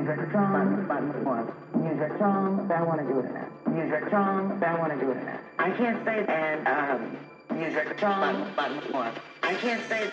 Music strong, button one. Music strong, I want to do it in that. Music strong, I want to do it in that. I can't say and music strong, button one. I can't say